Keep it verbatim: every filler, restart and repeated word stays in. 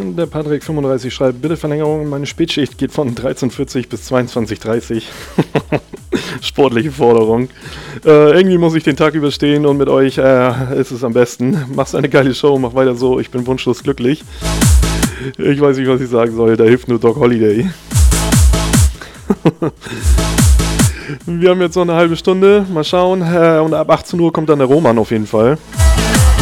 Der Patrick fünfunddreißig schreibt, bitte Verlängerung, meine Spätschicht geht von dreizehn Uhr vierzig bis zweiundzwanzig Uhr dreißig. Sportliche Forderung. Äh, irgendwie muss ich den Tag überstehen und mit euch äh, ist es am besten. Machst eine geile Show, mach weiter so, ich bin wunschlos glücklich. Ich weiß nicht, was ich sagen soll, da hilft nur Doc Holiday. Wir haben jetzt noch eine halbe Stunde, mal schauen. Äh, und ab achtzehn Uhr kommt dann der Roman auf jeden Fall.